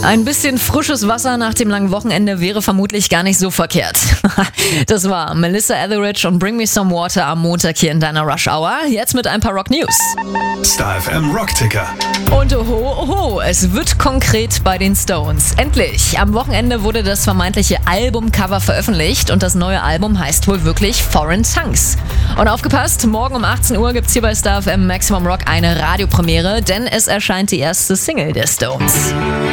Ein bisschen frisches Wasser nach dem langen Wochenende wäre vermutlich gar nicht so verkehrt. Das war Melissa Etheridge und Bring Me Some Water am Montag hier in deiner Rush Hour. Jetzt mit ein paar Rock News. Star FM Rockticker. Und oho, es wird konkret bei den Stones. Endlich! Am Wochenende wurde das vermeintliche Albumcover veröffentlicht und das neue Album heißt wohl wirklich Foreign Tongues. Und aufgepasst, morgen um 18 Uhr gibt's hier bei Star FM Maximum Rock eine Radiopremiere, denn es erscheint die erste Single der Stones.